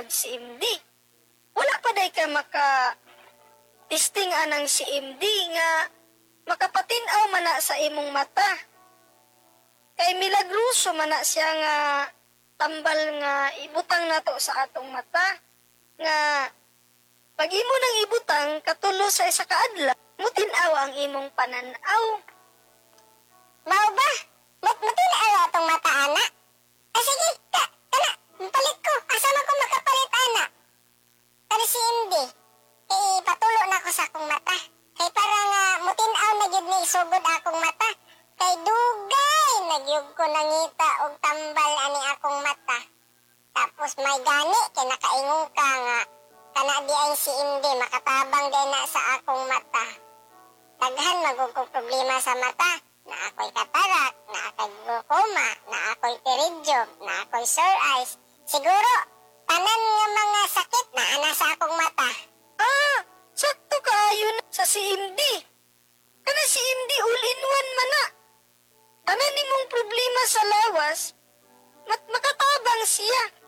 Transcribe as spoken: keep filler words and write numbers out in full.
si M D. Wala pa day ka maka testing anang si M D nga makapatin-aw man na sa imong mata. Kay milagruso man na siya nga tambal nga ibutang nato sa atong mata nga pag imo nang ibutang katulo sa isa ka adlaw mutin-aw ang imong pananaw. Mao ba? Ba't matinaw atong mata, ana? Ah, sige, ka, kana, palit ko. Asa man ko makapalit, ana? Kani si Indy, eh, patulo na ko sa akong mata. Kay parang uh, mutinaw na gyud ni isugod akong mata. Kay dugay, nagyug ko nangita og tambal ani akong mata. Tapos may gani, kay nakaingon ka nga. Kana di ay si Indy, makatabang din na sa akong mata. Daghan magugong problema sa mata. Na ako'y katarak, na ako'y glaucoma, na ako'y pterygium, na ako'y sore eyes. Siguro, tanan nga mga sakit na ana sa akong mata. Ah, sakto kaayo na sa si M D. Kana si M D all-in-one man na. Tanan nimong problema sa lawas, mat makatabang siya.